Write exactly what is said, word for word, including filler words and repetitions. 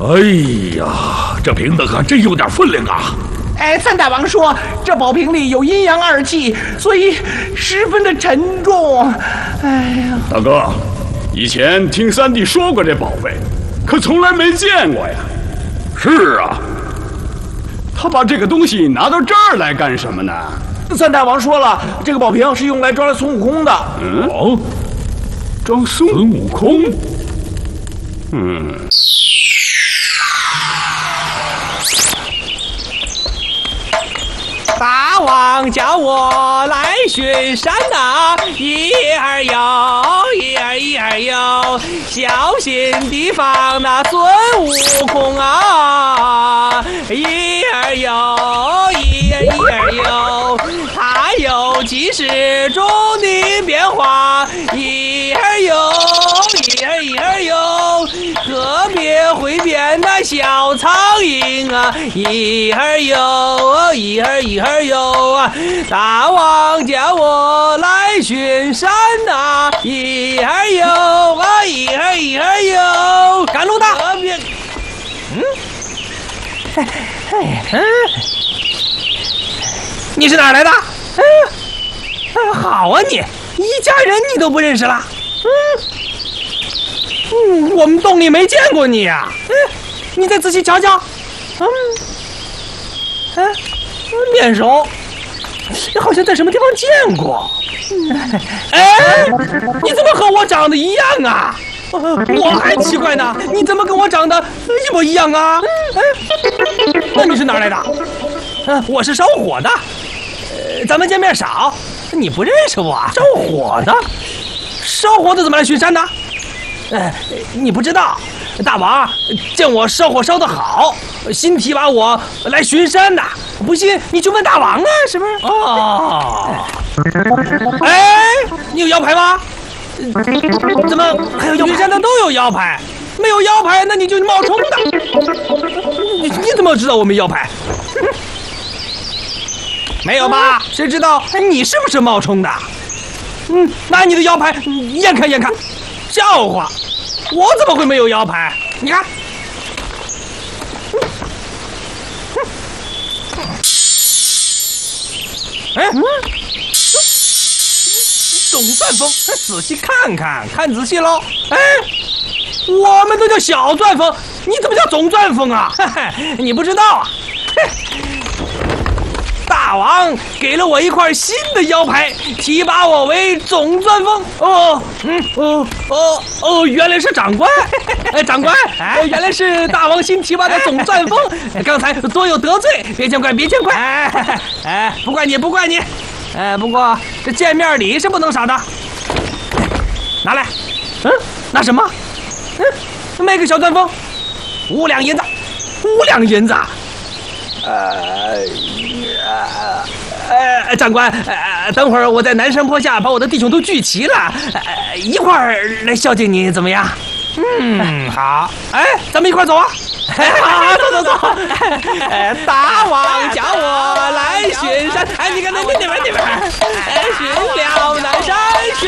哎呀，这瓶子可真有点分量啊！ 哎，三大王说这宝瓶里有阴阳二气，所以十分的沉重。哎呀， 大哥，以前听三弟说过这宝贝，可从来没见过呀。 是啊， 他把这个东西拿到这儿来干什么呢？ 三大王说了，这个宝瓶是用来装孙悟空的。 嗯， 哦， 装孙悟空。嗯。 大王叫我来巡山呐，一儿有，一儿一儿有，小心提防那孙悟空啊！一儿有，一儿一儿有，他有几十种的变化，一儿有，一儿一儿有，特别会变那小苍蝇啊！一儿有，一儿一儿有啊！大王叫我来巡山呐，一儿有啊，一儿一儿有，赶路的。嗯，哎哎，你是哪儿来的？哎呀，好啊你，一家人你都不认识了？嗯嗯，我们洞里没见过你呀、啊。嗯，你再仔细瞧瞧。嗯，哎。面熟，好像在什么地方见过。哎，你怎么和我长得一样啊？我还奇怪呢，你怎么跟我长得一模一样啊？哎，那你是哪儿来的？嗯，我是烧火的。呃，咱们见面少，你不认识我？烧火的，烧火的怎么来巡山呢？呃，你不知道。大王见我烧火烧得好，新提拔我来巡山的。不信你去问大王啊，是不是？哦，哎，你有腰牌吗？怎么还有腰牌？巡山的都有腰牌，没有腰牌那你就冒充的。你你怎么知道我没腰牌？没有吧？谁知道你是不是冒充的？嗯，拿你的腰牌验看验看。笑话！我怎么会没有腰牌？你看，哎，嗯，总钻风，仔细看看，看仔细喽。哎，我们都叫小钻风，你怎么叫总钻风啊？嘿嘿，你不知道啊？嘿。大王给了我一块新的腰牌，提拔我为总钻风。哦，嗯，哦，哦，哦，原来是长官。哎，长官，哎，原来是大王新提拔的总钻风。刚才多有得罪，别见怪，别见怪。哎，哎，不怪你，不怪你。哎，不过这见面礼是不能少的。拿来，嗯，拿什么？嗯，卖个小钻风，五两银子，五两银子。呃，呃，长官，呃，等会儿我在南山坡下把我的弟兄都聚齐了，呃，一块儿来孝敬你，怎么样？嗯，好。哎，咱们一块儿走啊！好，走走走。呃，大王叫我来巡山，哎，你看那那边那边，巡了南山。